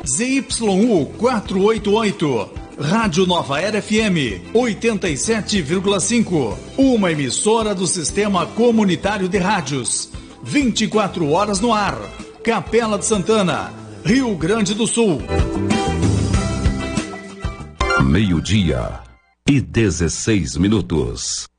ZYU 488. Rádio Nova Era FM 87,5. Uma emissora do Sistema Comunitário de Rádios. 24 horas no ar. Capela de Santana, Rio Grande do Sul. 12:16.